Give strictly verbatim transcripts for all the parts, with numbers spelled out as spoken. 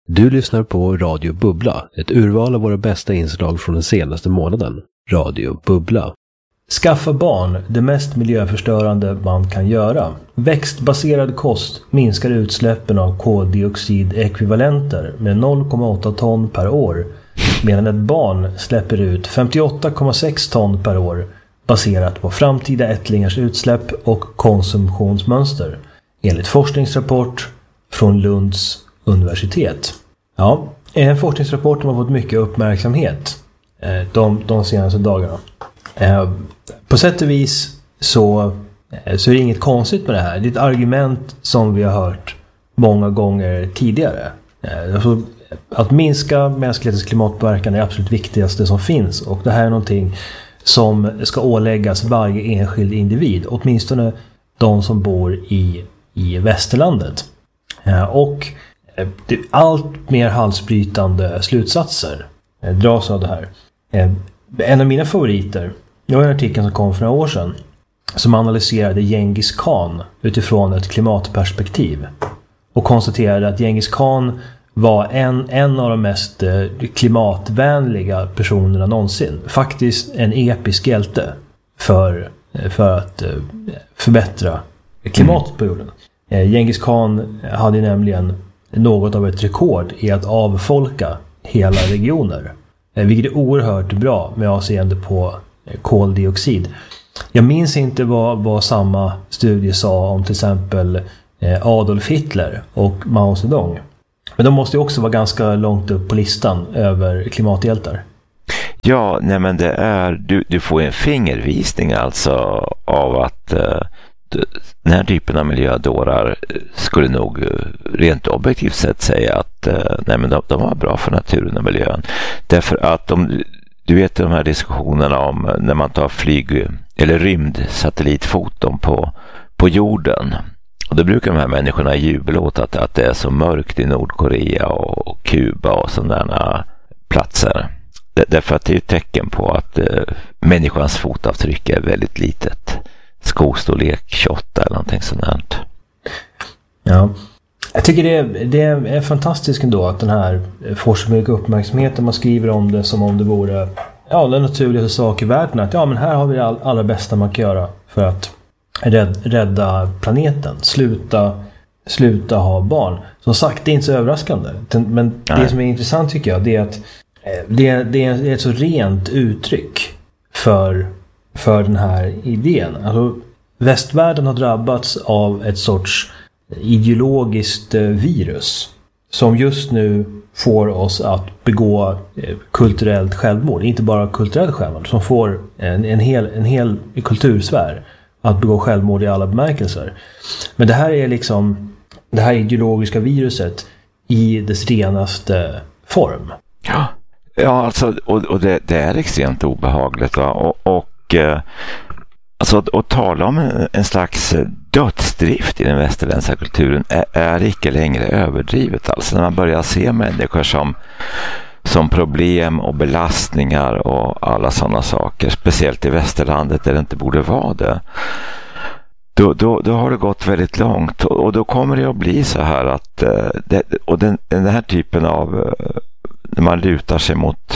Du lyssnar på Radio Bubbla, ett urval av våra bästa inslag från den senaste månaden. Radio Bubbla. Skaffa barn, det mest miljöförstörande man kan göra. Växtbaserad kost minskar utsläppen av koldioxidekvivalenter med noll komma åtta ton per år, medan ett barn släpper ut femtioåtta komma sex ton per år baserat på framtida ättlingars utsläpp och konsumtionsmönster, enligt forskningsrapport från Lunds universitet. Ja, en forskningsrapport som har fått mycket uppmärksamhet de, de senaste dagarna. På sätt och vis så, så är det inget konstigt med det här. Det är ett argument som vi har hört många gånger tidigare. Alltså, att minska mänsklighetens klimatpåverkan är det absolut viktigaste som finns, och det här är någonting som ska åläggas varje enskild individ, åtminstone de som bor i, i västerlandet. Och det är allt mer halsbrytande slutsatser dras av det här. En av mina favoriter, det var en artikel som kom för några år sedan som analyserade Genghis Khan utifrån ett klimatperspektiv och konstaterade att Genghis Khan var en, en av de mest klimatvänliga personerna någonsin. Faktiskt en episk hjälte för, för att förbättra klimatet på jorden. Genghis Khan hade nämligen något av ett rekord i att avfolka hela regioner, vilket är oerhört bra med avseende på koldioxid. Jag minns inte vad, vad samma studie sa om till exempel Adolf Hitler och Mao Zedong. Men de måste ju också vara ganska långt upp på listan över klimathjältar. Ja, nej men det är, du, du får en fingervisning alltså av att uh, den här typen av miljödårar skulle nog rent objektivt sett säga att uh, nej men de, de var bra för naturen och miljön. Därför att de, du vet de här diskussionerna om när man tar flyg eller rymdsatellitfoton på, på jorden. Och då brukar de här människorna jubla åt att, att det är så mörkt i Nordkorea och, och Kuba och sådana platser. Det, därför att det är ett tecken på att eh, människans fotavtryck är väldigt litet. Skostorlek tjugoåtta eller någonting sånt där. Ja, jag tycker det, det är fantastiskt ändå att den här får så mycket uppmärksamhet när man skriver om det som om det vore ja, den naturliga sak i världen. Att ja, men här har vi det all, allra bästa man kan göra för att rädda planeten, sluta, sluta ha barn. Som sagt, det är inte så överraskande. Men det som är intressant tycker jag, det är att det, det är ett så rent uttryck för, för den här idén. Alltså, västvärlden har drabbats av ett sorts ideologiskt virus som just nu får oss att begå kulturellt självmord. Inte bara kulturellt självmord, som får en, en, hel, en hel kultursfär att begå självmord i alla bemärkelser. Men det här är liksom det här ideologiska viruset i dess renaste form. Ja, ja alltså, och, och det, det är extremt obehagligt. Va? Och, och eh, alltså, att, att tala om en, en slags dödsdrift i den västerländska kulturen är, är inte längre överdrivet. Alltså när man börjar se människor som som problem och belastningar och alla sådana saker, speciellt i västerlandet där det inte borde vara det, då, då, då har det gått väldigt långt, och, och då kommer det att bli så här att det, och den, den här typen av när man lutar sig mot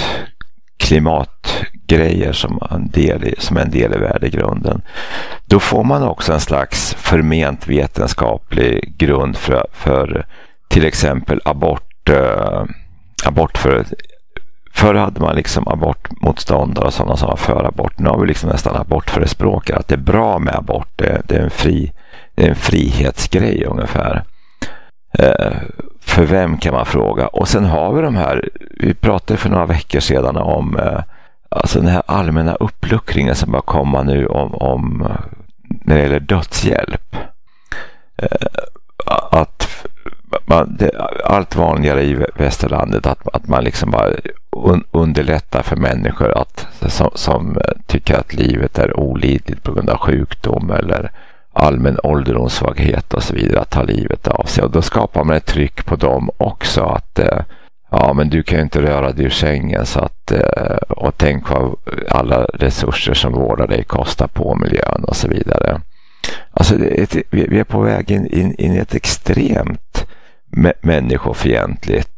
klimatgrejer som en del i, som en del i värdegrunden, då får man också en slags förment vetenskaplig grund för, för till exempel abort abort för förr hade man liksom abortmotståndare och sådana som var för abort. Nu har vi liksom nästan abortförespråkare, att det är bra med abort, det, det är en fri det är en frihetsgrej ungefär. Eh, för vem kan man fråga? Och sen har vi de här, vi pratade för några veckor sedan om eh, alltså den här allmänna uppluckringen som bara kommer nu om, om när det gäller dödshjälp. Eh, att man, det, allt vanligare i västerlandet att, att man liksom bara un, underlättar för människor att, som, som tycker att livet är olidligt på grund av sjukdom eller allmän ålderdomssvaghet och så vidare, att ta livet av sig. Och då skapar man ett tryck på dem också att ja, men du kan ju inte röra dig ur sängen, så att, och tänk vad alla resurser som vårdar dig kostar på miljön och så vidare. Alltså det, vi är på väg in, in, in i ett extremt människofientligt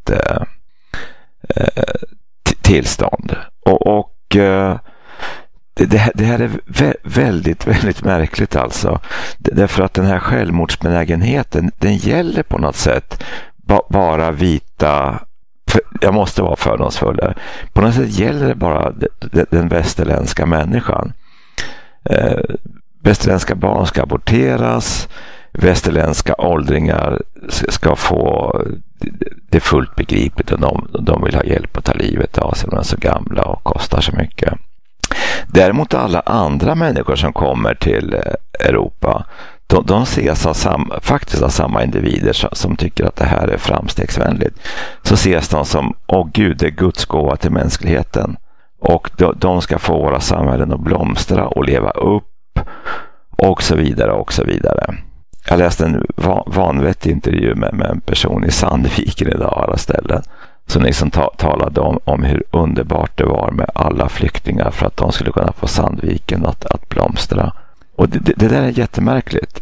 eh, eh, t- tillstånd. Och, och eh, det, det här är vä- väldigt, väldigt märkligt alltså. Därför att den här självmordsbenägenheten, den gäller på något sätt ba- bara vita, för, jag måste vara fördomsfull där. På något sätt gäller det bara de, de, den västerländska människan. Eh, västerländska barn ska aborteras, västerländska åldringar ska få, det är fullt begripligt att de, de vill ha hjälp att ta livet av sig, de är så gamla och kostar så mycket. Däremot alla andra människor som kommer till Europa, de, de ses av sam, faktiskt av samma individer som, som tycker att det här är framstegsvänligt. Så ses de som, åh gud, det är Guds gåva till mänskligheten. Och de, de ska få våra samhällen att blomstra och leva upp och så vidare och så vidare. Jag läste en van, vanvettig intervju med, med en person i Sandviken idag, alla ställen, som liksom ta, talade om, om hur underbart det var med alla flyktingar för att de skulle kunna få Sandviken att, att blomstra. Och det, det, det där är jättemärkligt.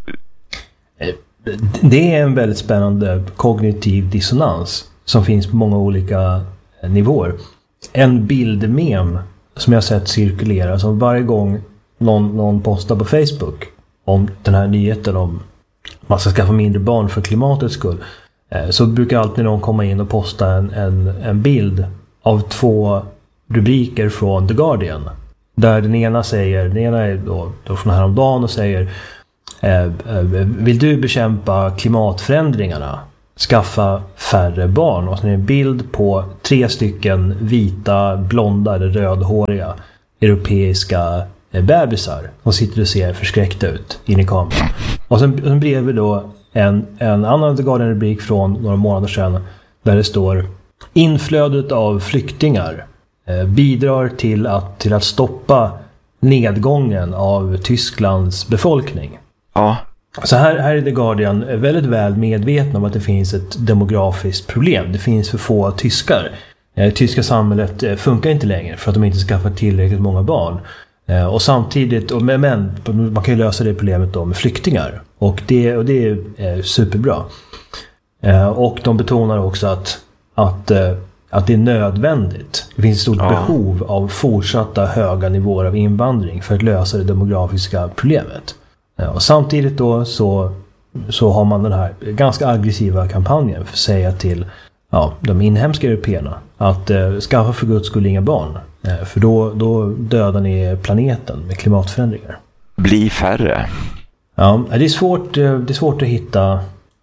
Det är en väldigt spännande kognitiv dissonans som finns på många olika nivåer. En bildmem som jag sett cirkulera, som varje gång någon, någon postar på Facebook om den här nyheten om man ska skaffa mindre barn för klimatets skull, så brukar alltid någon komma in och posta en, en, en bild av två rubriker från The Guardian. Där den ena säger, den ena är då, då från häromdagen och säger eh, vill du bekämpa klimatförändringarna? Skaffa färre barn. Och sen är en bild på tre stycken vita, blonda eller rödhåriga europeiska bebisar. De sitter och ser förskräckta ut in i kameran. Och sen, sen bredvid då en, en annan The Guardian-rubrik från några månader sedan där det står: inflödet av flyktingar eh, bidrar till att, till att stoppa nedgången av Tysklands befolkning. Ja. Så här, här är The Guardian väldigt väl medvetna om att det finns ett demografiskt problem. Det finns för få tyskar. Eh, tyska samhället eh, funkar inte längre för att de inte skaffar tillräckligt många barn. Eh, och samtidigt, och med, men man kan ju lösa det problemet då med flyktingar. Och det, och det är eh, superbra. Eh, och de betonar också att, att, eh, att det är nödvändigt. Det finns ett stort ja. behov av fortsatta höga nivåer av invandring för att lösa det demografiska problemet. Eh, och samtidigt då så, så har man den här ganska aggressiva kampanjen för att säga till ja, de inhemska européerna att eh, skaffa för Guds skull inga barn. Eh, för då, då dödar ni planeten med klimatförändringar. Bli färre. Ja, det är svårt, det är svårt att hitta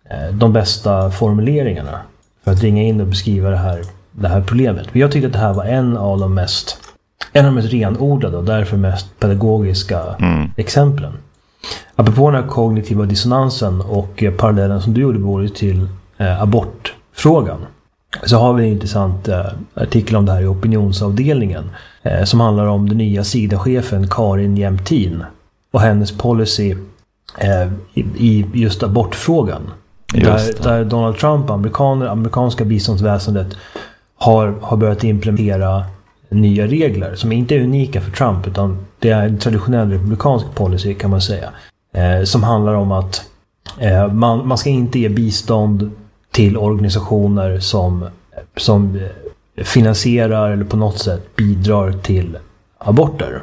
de bästa formuleringarna för att ringa in och beskriva det här, det här problemet. Men jag tyckte att det här var en av de mest, en av de mest renodlade och därför mest pedagogiska mm. exemplen. Apropå den här kognitiva dissonansen och parallellen som du gjorde både till eh, abortfrågan, så har vi en intressant eh, artikel om det här i opinionsavdelningen eh, som handlar om den nya SIDA-chefen Karin Jämtin och hennes policy eh, i, i just abortfrågan. Just där, där Donald Trump, amerikaner, amerikanska biståndsväsendet har, har börjat implementera nya regler som inte är unika för Trump, utan det är en traditionell republikansk policy kan man säga. Eh, som handlar om att eh, man, man ska inte ge bistånd till organisationer som, som finansierar eller på något sätt bidrar till aborter.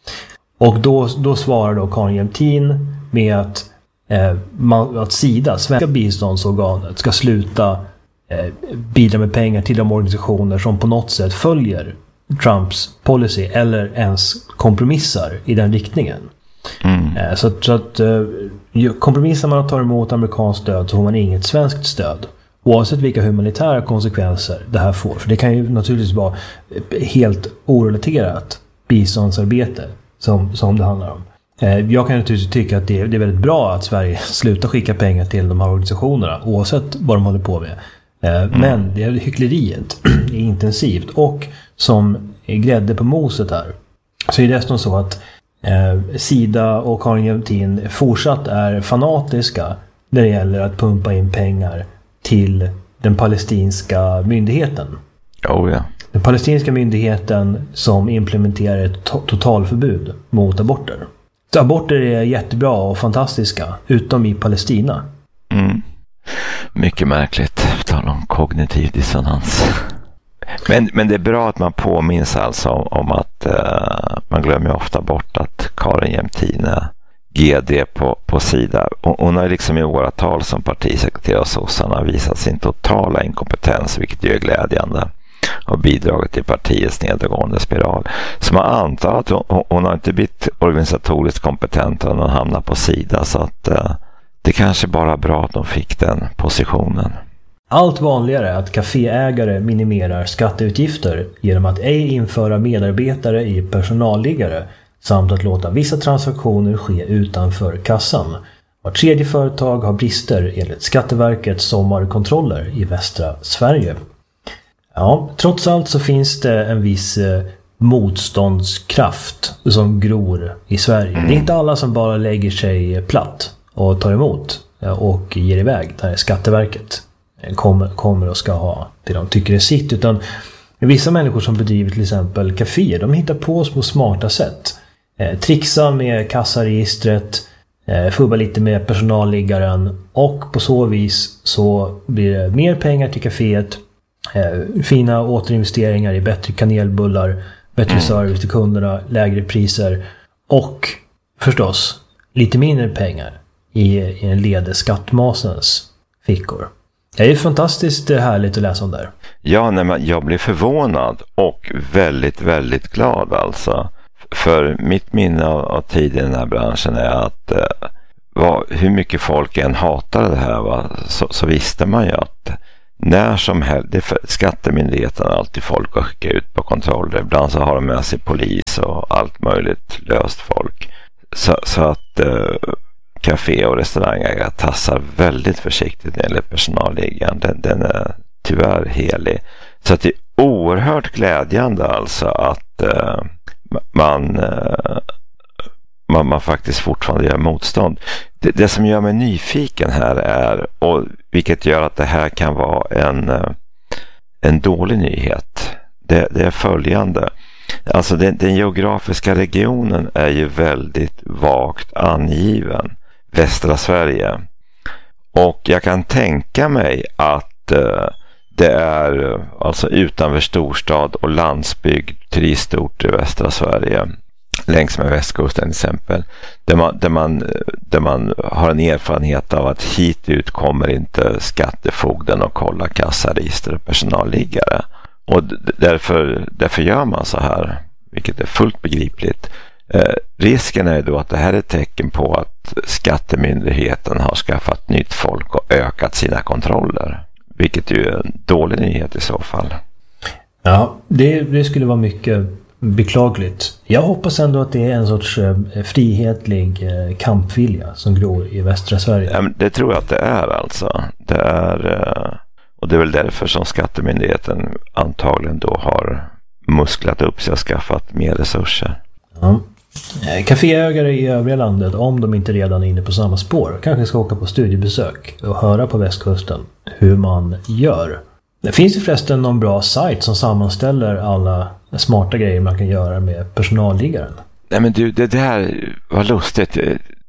Och då, då svarar då Karin Jämtin med att, eh, man, att SIDA, svenska biståndsorganet, ska sluta eh, bidra med pengar till de organisationer som på något sätt följer Trumps policy eller ens kompromissar i den riktningen. Mm. Eh, så, så att eh, kompromissar man att ta emot amerikanskt stöd så får man inget svenskt stöd. Oavsett vilka humanitära konsekvenser det här får. För det kan ju naturligtvis vara helt orelaterat biståndsarbete som, som det handlar om. Eh, jag kan naturligtvis tycka att det är, det är väldigt bra att Sverige slutar skicka pengar till de här organisationerna oavsett vad de håller på med. Eh, mm. Men det är hyckleriet är intensivt. Och som grädde på moset här så är det dessutom så att eh, SIDA och Karin Jämtin fortsatt är fanatiska när det gäller att pumpa in pengar till den palestinska myndigheten. Oh, ja. Den palestinska myndigheten som implementerar ett to- totalförbud mot aborter. Så aborter är jättebra och fantastiska, utom i Palestina. Mm. Mycket märkligt. tal om kognitiv dissonans. Men, men det är bra att man påminns alltså om, om att uh, man glömmer ofta bort att Karin Jämtine, G D på, på sida, och hon har liksom i åratal som partisekreterare och sossarna visat sin totala inkompetens, vilket ju är glädjande, och bidragit till partiets nedgående spiral. Så man antar att hon, hon har inte blivit organisatoriskt kompetent när hon hamnar på sida, så att uh, det kanske bara är bra att de fick den positionen. Allt vanligare är att kaféägare minimerar skatteutgifter genom att ej införa medarbetare i personalliggare samt att låta vissa transaktioner ske utanför kassan. Var tredje företag har brister enligt Skatteverkets sommarkontroller i västra Sverige. Ja, trots allt så finns det en viss eh, motståndskraft som gror i Sverige. Det är inte alla som bara lägger sig platt och tar emot och ger iväg där Skatteverket kommer, kommer och ska ha det de tycker är sitt, utan vissa människor som bedriver till exempel kaféer, de hittar på små smarta sätt. Eh, trixa med kassaregistret, eh, fubba lite med personalliggaren, och på så vis så blir det mer pengar till kaféet, eh, fina återinvesteringar i bättre kanelbullar, bättre service till kunderna, lägre priser och förstås lite mindre pengar i, i en lede skattmasens fickor. Det är ju fantastiskt härligt att läsa om det här. Ja, nej, men jag blir förvånad och väldigt, väldigt glad alltså. För mitt minne av, av tid i den här branschen är att eh, vad, hur mycket folk än hatade det här, va, så, så visste man ju att när som helst, det för, skattemyndigheten alltid folk att skicka ut på kontroller. Ibland så har de med sig polis och allt möjligt löst folk. Så, så att eh, café- och restaurangägare tassar väldigt försiktigt när det gäller personalliggaren. Den, den är tyvärr helig. Så att det är oerhört glädjande alltså att eh, man, eh, man, man faktiskt fortfarande gör motstånd. Det, det som gör mig nyfiken här är, och vilket gör att det här kan vara en, en dålig nyhet, det, det är följande. Alltså den, den geografiska regionen är ju väldigt vagt angiven. Västra Sverige. Och jag kan tänka mig att eh, det är alltså utanför storstad och landsbygd, turistort i västra Sverige, längs med västkusten till exempel, där man, där man, där man har en erfarenhet av att hit ut kommer inte skattefogden och kolla kassaregister och personalliggare. Och d- därför, därför gör man så här, vilket är fullt begripligt. Eh, risken är då att det här är ett tecken på att skattemyndigheten har skaffat nytt folk och ökat sina kontroller. Vilket ju är en dålig nyhet i så fall. Ja, det, det skulle vara mycket beklagligt. Jag hoppas ändå att det är en sorts eh, frihetlig eh, kampvilja som gror i västra Sverige. Ja, det tror jag att det är alltså. Det är, eh, och det är väl därför som skattemyndigheten antagligen då har musklat upp sig och skaffat mer resurser. Ja. Kaféägare i övriga landet, om de inte redan är inne på samma spår, kanske ska åka på studiebesök och höra på västkusten hur man gör. Det finns ju förresten någon bra sajt som sammanställer alla smarta grejer man kan göra med personalliggaren. Nej men du, det där var lustigt.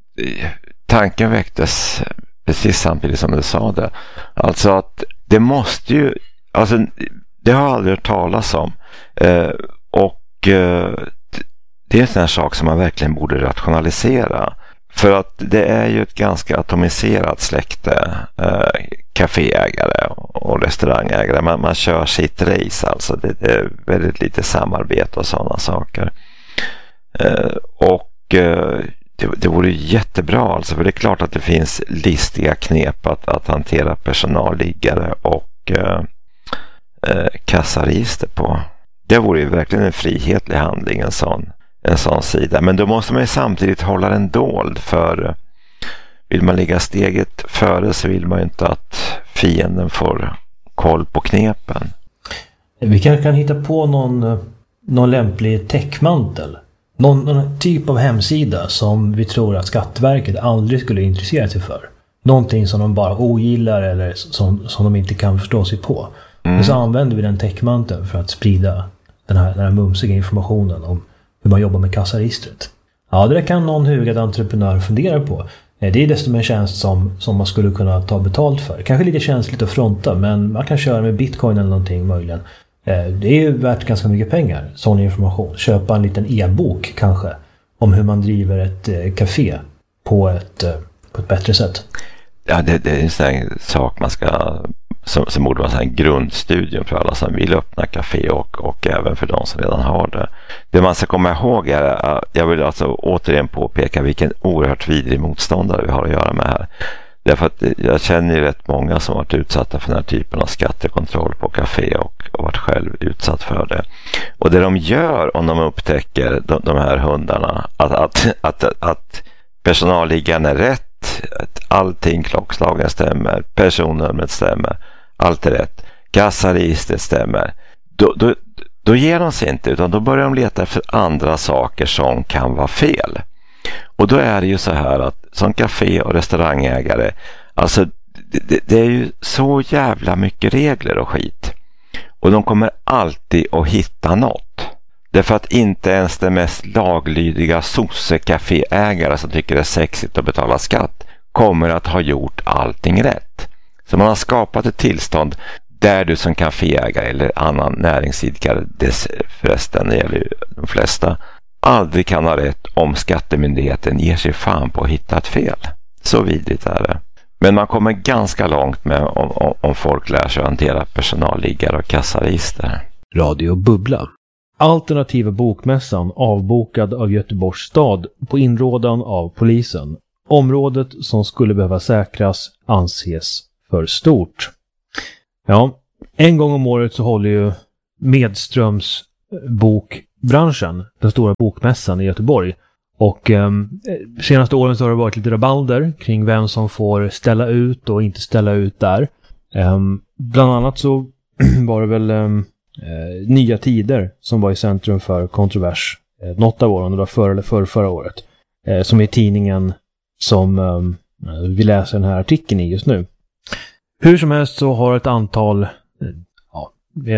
Tanken väcktes precis samtidigt som du sa det. Alltså att det måste ju, alltså det har jag aldrig hört talas om. Eh, och eh, det är en sån här sak som man verkligen borde rationalisera. För att det är ju ett ganska atomiserat släkte, eh, kaféägare och restaurangägare. Man, man kör sitt race alltså. Det, det är väldigt lite samarbete och sådana saker. Eh, och eh, det, det vore jättebra alltså. För det är klart att det finns listiga knep att, att hantera personalliggare och eh, eh, kassaregister på. Det vore ju verkligen en frihetlig handling, en sån. en sån sida. Men då måste man ju samtidigt hålla den dold, för vill man ligga steget före så vill man ju inte att fienden får koll på knepen. Vi kanske kan hitta på någon, någon lämplig täckmantel. Någon, någon typ av hemsida som vi tror att Skatteverket aldrig skulle intressera sig för. Någonting som de bara ogillar eller som, som de inte kan förstå sig på. Mm. Men så använder vi den täckmanteln för att sprida den här, den här mumsiga informationen om hur man jobbar med kassaregistret. Ja, det kan någon hugad entreprenör fundera på. Det är desto mer tjänst som, som man skulle kunna ta betalt för. Kanske lite känsligt att fronta, men man kan köra med bitcoin eller någonting möjligen. Det är ju värt ganska mycket pengar, sån information. Köpa en liten e-bok kanske om hur man driver ett café på ett, på ett bättre sätt. Ja, det, det är en sån här sak man ska, som, som borde vara en grundstudium för alla som vill öppna café och, och även för de som redan har det. Det man ska komma ihåg är att jag vill alltså återigen påpeka vilken oerhört vidrig motståndare vi har att göra med här. Därför att jag känner ju rätt många som varit utsatta för den här typen av skattekontroll på café och, och varit själv utsatt för det. Och det de gör om de upptäcker de, de här hundarna, att, att, att, att personalliggaren är rätt, att allting, klockslagen stämmer, personnumret stämmer, allt är rätt, kassaregistret stämmer, då, då, då ger de sig inte, utan då börjar de leta för andra saker som kan vara fel. Och då är det ju så här att som café- och restaurangägare, alltså det, det är ju så jävla mycket regler och skit. Och de kommer alltid att hitta något. Därför att inte ens det mest laglydiga sosse-caféägare som tycker det är sexigt att betala skatt kommer att ha gjort allting rätt. Så man har skapat ett tillstånd där du som caféägare eller annan näringsidkare, det förresten gäller ju de flesta, aldrig kan ha rätt om skattemyndigheten ger sig fan på att hitta ett fel. Så vidrigt är det. Men man kommer ganska långt med om, om, om folk lär sig att hantera personalliggare och kassaregister. Radio Bubbla. Alternativa bokmässan avbokad av Göteborgs stad på inrådan av polisen. Området som skulle behöva säkras anses för stort. Ja, en gång om året så håller ju Medströms bokbranschen, den stora bokmässan i Göteborg. Och eh, senaste åren så har det varit lite rabalder kring vem som får ställa ut och inte ställa ut där. Eh, bland annat så var det väl eh, Nya Tider som var i centrum för kontrovers eh, något av åren, det var förra eller förra, förra året. Eh, som är tidningen som eh, vi läser den här artikeln i just nu. Hur som helst så har ett antal eh, ja,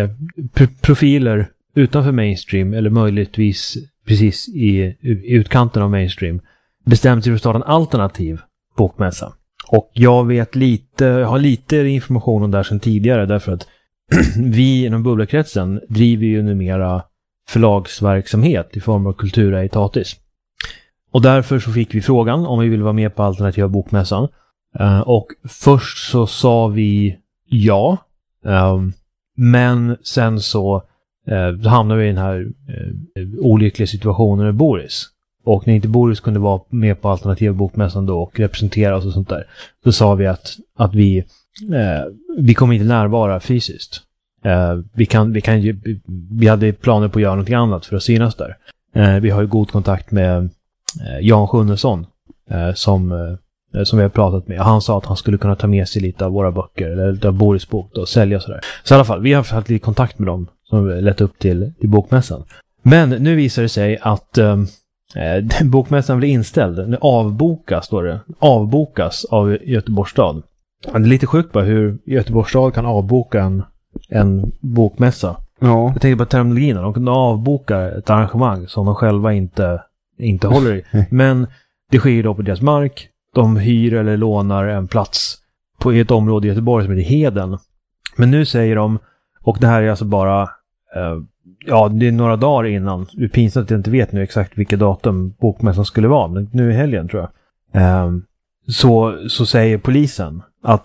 profiler utanför mainstream eller möjligtvis precis i, i utkanten av mainstream bestämt sig för att starta en alternativ bokmässa. Och jag vet lite, jag har lite information om det här sedan tidigare därför att vi inom Bubblakretsen driver ju numera förlagsverksamhet i form av Kultura Etatis. Och därför så fick vi frågan om vi ville vara med på alternativa bokmässan. Uh, och först så sa vi ja. Um, men sen så uh, hamnade vi i den här uh, olyckliga situationen med Boris. Och när inte Boris kunde vara med på alternativa bokmässan då och representera oss och sånt där, så sa vi att, att vi, uh, vi kommer inte närvara fysiskt. Uh, vi, kan, vi, kan, vi hade planer på att göra något annat för att synas där. Uh, vi har ju god kontakt med uh, Jan Sjunnesson uh, som... Uh, som vi har pratat med. Han sa att han skulle kunna ta med sig lite av våra böcker eller av Boris bok då, och sälja sådär. Så i alla fall, vi har haft lite kontakt med dem som lett upp till, till bokmässan. Men nu visar det sig att eh, bokmässan blir inställd. Den avbokas, står det. Avbokas av Göteborgs stad. Det är lite sjukt bara hur Göteborgs stad kan avboka en, en bokmässa. Ja. Jag tänker på terminologin. De kan avboka ett arrangemang som de själva inte, inte håller i. Men det sker då på deras mark. De hyr eller lånar en plats på ett område i Göteborg som heter Heden. Men nu säger de, och det här är alltså bara, eh, ja det är några dagar innan, det är pinsamt att jag inte vet nu exakt vilka datum bokmässan skulle vara, men nu i helgen tror jag. Eh, så, så säger polisen att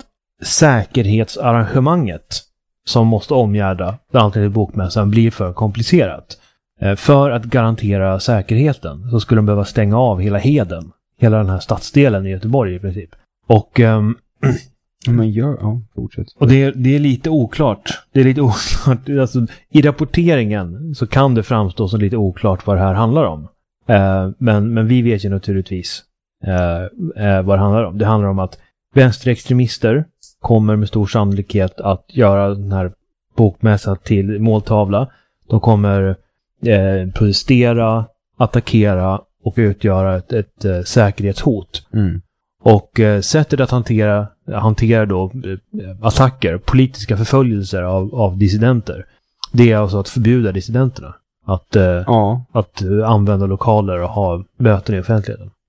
säkerhetsarrangemanget som måste omgärda den alternativa bokmässan blir för komplicerat. Eh, för att garantera säkerheten så skulle de behöva stänga av hela Heden. Hela den här stadsdelen i Göteborg i princip. Och um, men gör, ja, fortsätt. Och det är, det är lite oklart. Det är lite oklart. Alltså, i rapporteringen så kan det framstå som lite oklart vad det här handlar om. Uh, men, men vi vet ju naturligtvis uh, uh, vad det handlar om. Det handlar om att vänsterextremister kommer med stor sannolikhet att göra den här bokmässan till måltavla. De kommer uh, protestera, attackera och utgöra ett, ett, ett säkerhetshot. Mm. Och eh, sättet att hantera, hantera då, eh, attacker, politiska förföljelser av, av dissidenter, det är alltså att förbjuda dissidenterna att, eh, ja. att uh, använda lokaler och ha möten i offentligheten.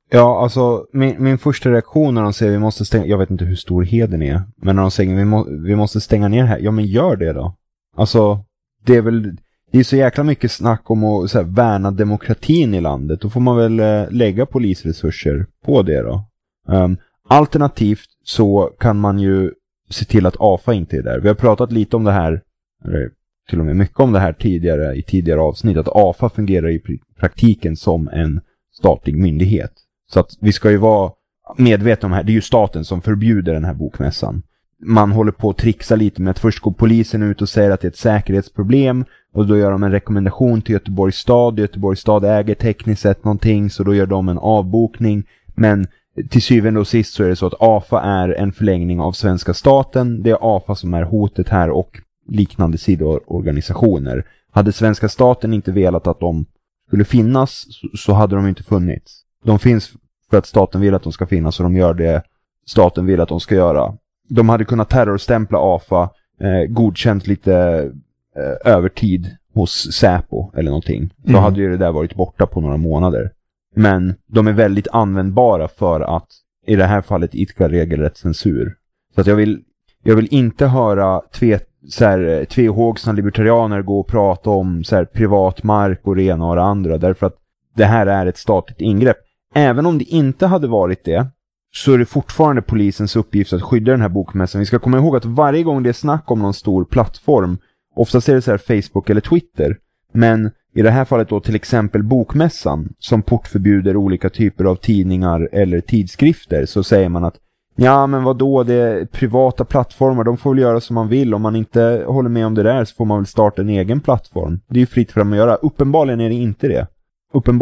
Ja, alltså min, min första reaktion när de säger vi måste stänga, jag vet inte hur stor heden är, men när de säger vi, må, vi måste stänga ner här, ja men gör det då. Alltså, det är väl, det är så jäkla mycket snack om att så här, värna demokratin i landet, då får man väl eh, lägga polisresurser på det då. Um, alternativt så kan man ju se till att A F A inte är där. Vi har pratat lite om det här, eller till och med mycket om det här tidigare i tidigare avsnitt, att A F A fungerar i praktiken som en statlig myndighet. Så att vi ska ju vara medvetna om det här. Det är ju staten som förbjuder den här bokmässan. Man håller på att trixa lite med att först går polisen ut och säger att det är ett säkerhetsproblem. Och då gör de en rekommendation till Göteborgs stad. Göteborgs stad äger tekniskt sett någonting, så då gör de en avbokning. Men till syvende och sist så är det så att A F A är en förlängning av svenska staten. Det är A F A som är hotet här och liknande sidoorganisationer. Hade svenska staten inte velat att de skulle finnas så hade de inte funnits. De finns för att staten vill att de ska finnas, och de gör det staten vill att de ska göra. De hade kunnat terrorstämpla A F A, eh, godkänt lite eh, övertid hos Säpo eller någonting. Så mm. hade ju det där varit borta på några månader. Men de är väldigt användbara för att i det här fallet idka regelrätt censur. Så att jag vill, jag vill inte höra tve, så här, tvehågsna libertarianer gå och prata om så här, privat mark och det ena och det andra. Därför att det här är ett statligt ingrepp. Även om det inte hade varit det, så är det fortfarande polisens uppgift att skydda den här bokmässan. Vi ska komma ihåg att varje gång det är snack om någon stor plattform, oftast är det så här Facebook eller Twitter, men i det här fallet då till exempel bokmässan som portförbjuder olika typer av tidningar eller tidskrifter, så säger man att ja men vadå, det är privata plattformar, de får väl göra som man vill. Om man inte håller med om det där så får man väl starta en egen plattform. Det är ju fritt för dem att göra. Uppenbarligen är det inte det. Uppenbarligen